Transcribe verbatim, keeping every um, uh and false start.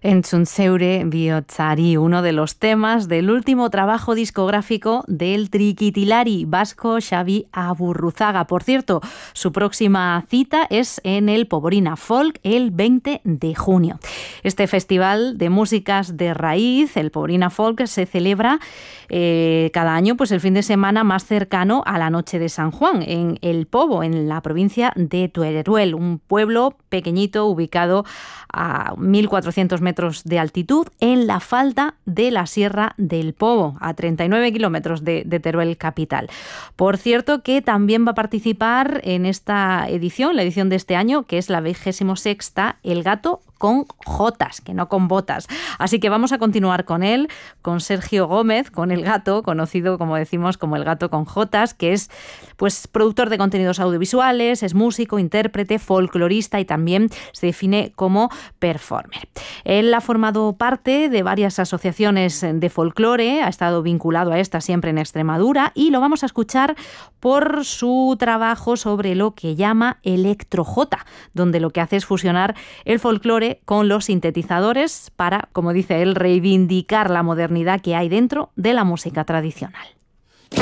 Entzun-zeure bihotzari, uno de los temas del último trabajo discográfico del triquitilari vasco Xabi Aburruzaga. Por cierto, su próxima cita es en el Poborina Folk el veinte de junio. Este festival de músicas de raíz, el Poborina Folk, se celebra eh, cada año pues el fin de semana más cercano a la noche de San Juan, en El Pobo, en la provincia de Teruel, un pueblo pequeñito ubicado a mil cuatrocientos metros de altitud en la falda de la Sierra del Pobo, a treinta y nueve kilómetros de, de Teruel capital. Por cierto, que también va a participar en esta edición, la edición de este año, que es la vigésimo sexta, El Gato con Jotas, que no con botas. Así que vamos a continuar con él, con Sergio Gómez, con El Gato, conocido, como decimos, como El Gato con Jotas, que es pues productor de contenidos audiovisuales, es músico, intérprete, folclorista y también se define como performer. Él ha formado parte de varias asociaciones de folclore, ha estado vinculado a esta siempre en Extremadura, y lo vamos a escuchar por su trabajo sobre lo que llama electrojota, donde lo que hace es fusionar el folclore con los sintetizadores para, como dice él, reivindicar la modernidad que hay dentro de la música tradicional.